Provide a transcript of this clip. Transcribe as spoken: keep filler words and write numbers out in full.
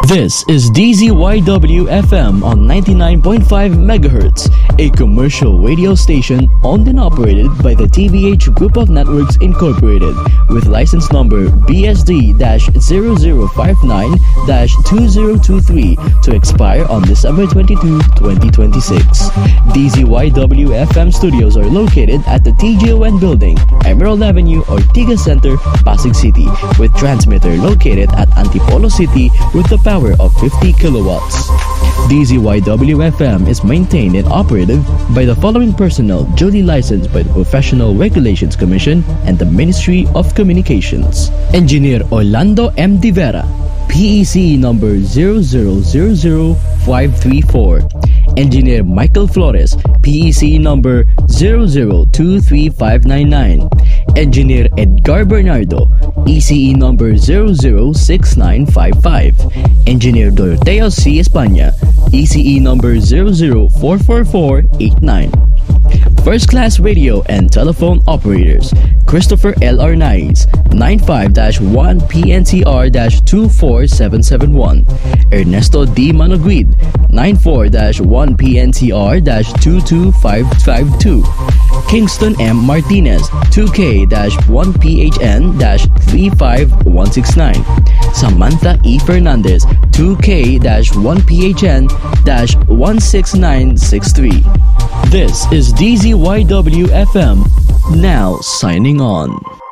This is D Z Y W F M on ninety-nine point five megahertz, a commercial radio station owned and operated by the T V H Group of Networks Incorporated, with license number B S D zero zero five nine two zero two three to expire on December twenty-second, twenty twenty-six. D Z Y W F M studios are located at the T G O N Building, Emerald Avenue, Ortigas Center, Pasig City, with transmitter located at Antipolo City with the power of fifty kilowatts. D Z Y W F M is maintained and operated by the following personnel duly licensed by the Professional Regulations Commission and the Ministry of Communications. Engineer Orlando M. De Vera, P E C number zero zero zero zero five three four. Engineer Michael Flores, P E C number zero zero two three five nine nine. Engineer Edgar Bernardo, E C E number zero zero six nine five five. Engineer Doroteo C. España, E C E number zero zero four four four eight nine. First Class Radio and Telephone Operators: Christopher L. Arnaiz, nine five one P N T R two four seven seven one. Ernesto D. Manoguid, nine four one P N T R two two five five two. Kingston M. Martinez, two K one P H N three five one six nine. Samantha E. Fernandez, two K one P H N one six nine six three. This is D Z Y W F M, now signing on.